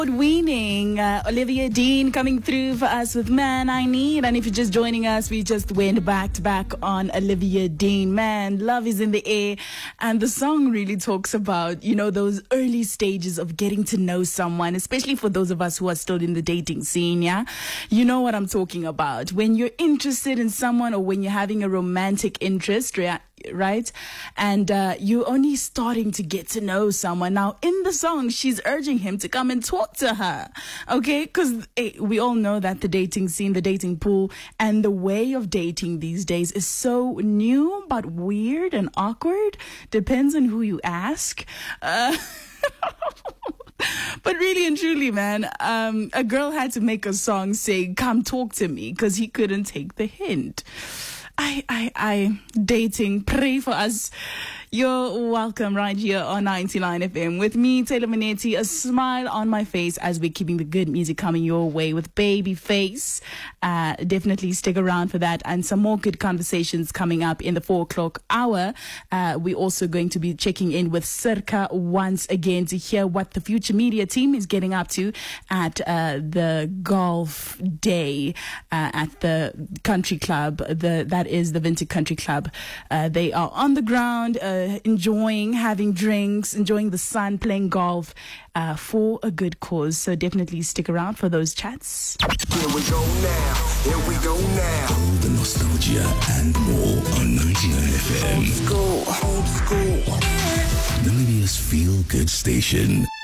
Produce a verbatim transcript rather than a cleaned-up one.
Weaning, uh, Olivia Dean coming through for us with Man I Need. And if you're just joining us, we just went back to back on Olivia Dean. Man, love is in the air. And the song really talks about, you know, those early stages of getting to know someone, especially for those of us who are still in the dating scene, yeah? You know what I'm talking about. When you're interested in someone or when you're having a romantic interest, right? right? And uh, you're only starting to get to know someone. Now, in the song, she's urging him to come and talk to her, okay? Because hey, we all know that the dating scene, the dating pool, and the way of dating these days is so new, but weird and awkward. Depends on who you ask. Uh, But really and truly, man, um, a girl had to make a song saying, come talk to me, because he couldn't take the hint. I, I, I, dating, pray for us. You're welcome right here on ninety-nine F M with me, Taylor Minetti, a smile on my face as we're keeping the good music coming your way with Babyface. Uh, definitely stick around for that and some more good conversations coming up in the four o'clock hour. Uh, we're also going to be checking in with Circa once again to hear what the Future Media team is getting up to at uh, the golf day uh, at the country club. The that is the Vintage Country Club. Uh, they are on the ground, uh, enjoying, having drinks, enjoying the sun, playing golf uh, for a good cause. So definitely stick around for those chats. Here we go now. Here we go now. All the nostalgia and more on ninety-nine F M. Old school, old school. Namibia's feel-good station.